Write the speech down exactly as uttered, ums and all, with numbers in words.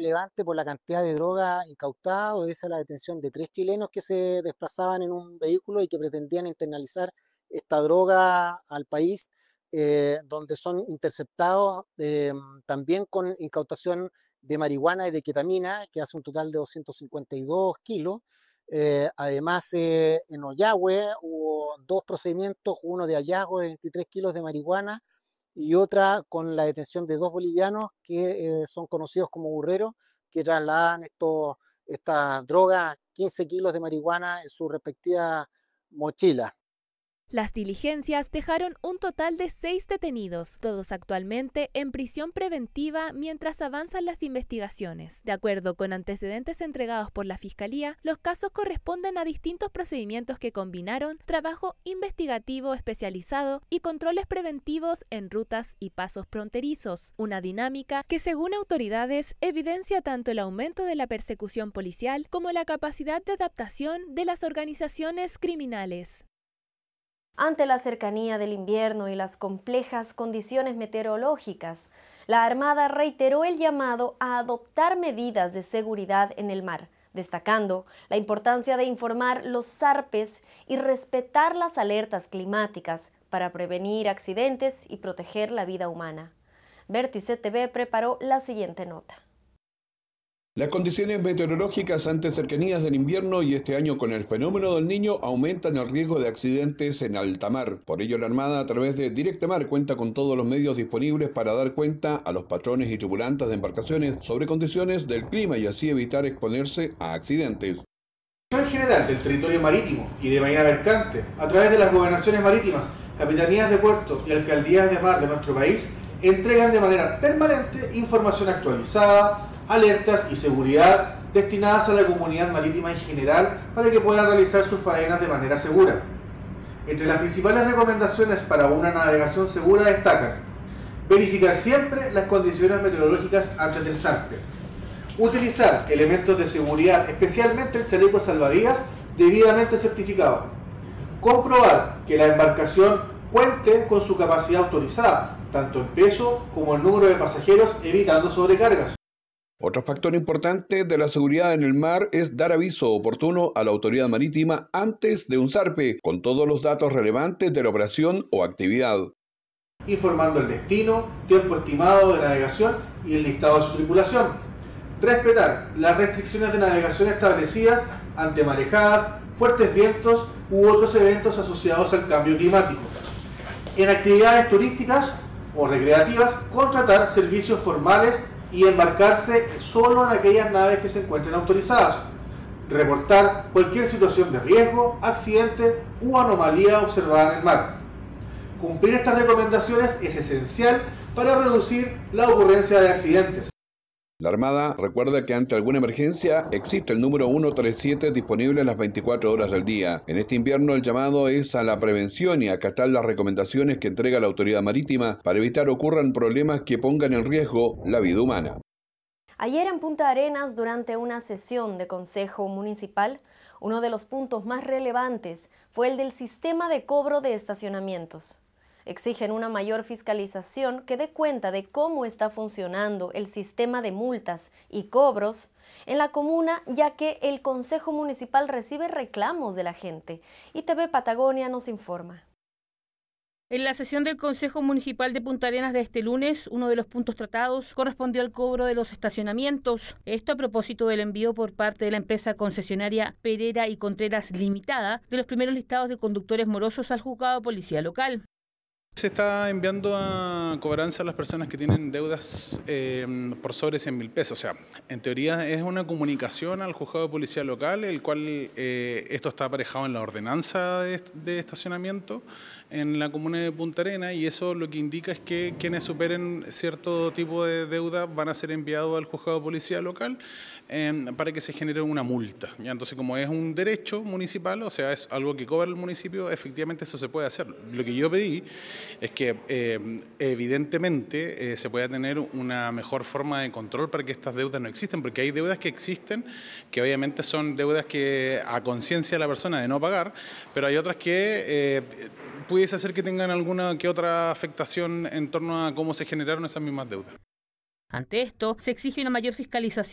relevante por la cantidad de droga incautada, obedece a la detención de tres chilenos que se desplazaban en un vehículo y que pretendían internalizar esta droga al país, eh, donde son interceptados eh, también con incautación de marihuana y de ketamina, que hace un total de doscientos cincuenta y dos kilos. Eh, además, eh, en Ollagüe hubo dos procedimientos, uno de hallazgo de veintitrés kilos de marihuana y otra con la detención de dos bolivianos que eh, son conocidos como burreros, que trasladan estos, esta droga, quince kilos de marihuana en su respectiva mochila. Las diligencias dejaron un total de seis detenidos, todos actualmente en prisión preventiva mientras avanzan las investigaciones. De acuerdo con antecedentes entregados por la Fiscalía, los casos corresponden a distintos procedimientos que combinaron trabajo investigativo especializado y controles preventivos en rutas y pasos fronterizos, una dinámica que, según autoridades, evidencia tanto el aumento de la persecución policial como la capacidad de adaptación de las organizaciones criminales. Ante la cercanía del invierno y las complejas condiciones meteorológicas, la Armada reiteró el llamado a adoptar medidas de seguridad en el mar, destacando la importancia de informar los zarpes y respetar las alertas climáticas para prevenir accidentes y proteger la vida humana. Vértice T V preparó la siguiente nota. Las condiciones meteorológicas ante cercanías del invierno y este año con el fenómeno del Niño aumentan el riesgo de accidentes en alta mar. Por ello, la Armada a través de Directa Mar cuenta con todos los medios disponibles para dar cuenta a los patrones y tripulantes de embarcaciones sobre condiciones del clima y así evitar exponerse a accidentes. En general del territorio marítimo y de marina mercante, a través de las gobernaciones marítimas, capitanías de puerto y alcaldías de mar de nuestro país, entregan de manera permanente información actualizada, alertas y seguridad destinadas a la comunidad marítima en general para que puedan realizar sus faenas de manera segura. Entre las principales recomendaciones para una navegación segura destacan: verificar siempre las condiciones meteorológicas antes del zarpe, utilizar elementos de seguridad, especialmente el chaleco salvavidas debidamente certificado, comprobar que la embarcación cuente con su capacidad autorizada, tanto en peso como en número de pasajeros, evitando sobrecargas. Otro factor importante de la seguridad en el mar es dar aviso oportuno a la autoridad marítima antes de un zarpe, con todos los datos relevantes de la operación o actividad. Informando el destino, tiempo estimado de navegación y el listado de su tripulación. Respetar las restricciones de navegación establecidas ante marejadas, fuertes vientos u otros eventos asociados al cambio climático. En actividades turísticas o recreativas, contratar servicios formales y embarcarse solo en aquellas naves que se encuentren autorizadas. Reportar cualquier situación de riesgo, accidente u anomalía observada en el mar. Cumplir estas recomendaciones es esencial para reducir la ocurrencia de accidentes. La Armada recuerda que ante alguna emergencia existe el número ciento treinta y siete disponible las veinticuatro horas del día. En este invierno el llamado es a la prevención y a acatar las recomendaciones que entrega la autoridad marítima para evitar ocurran problemas que pongan en riesgo la vida humana. Ayer en Punta Arenas, durante una sesión de Consejo Municipal, uno de los puntos más relevantes fue el del sistema de cobro de estacionamientos. Exigen una mayor fiscalización que dé cuenta de cómo está funcionando el sistema de multas y cobros en la comuna, ya que el Consejo Municipal recibe reclamos de la gente. Y T V Patagonia nos informa. En la sesión del Consejo Municipal de Punta Arenas de este lunes, uno de los puntos tratados correspondió al cobro de los estacionamientos. Esto a propósito del envío por parte de la empresa concesionaria Pereira y Contreras Limitada de los primeros listados de conductores morosos al juzgado de policía local. Se está enviando a cobranza a las personas que tienen deudas eh, por sobre cien mil pesos. O sea, en teoría es una comunicación al juzgado de policía local, el cual eh, esto está aparejado en la ordenanza de, de estacionamiento en la comuna de Punta Arenas, y eso lo que indica es que quienes superen cierto tipo de deuda van a ser enviados al juzgado de policía local eh, para que se genere una multa. ¿Ya? Entonces, como es un derecho municipal, o sea, es algo que cobra el municipio, efectivamente eso se puede hacer. Lo que yo pedí es que eh, evidentemente eh, se pueda tener una mejor forma de control para que estas deudas no existen, porque hay deudas que existen, que obviamente son deudas que a conciencia de la persona de no pagar, pero hay otras que eh, pudiese hacer que tengan alguna que otra afectación en torno a cómo se generaron esas mismas deudas. Ante esto, se exige una mayor fiscalización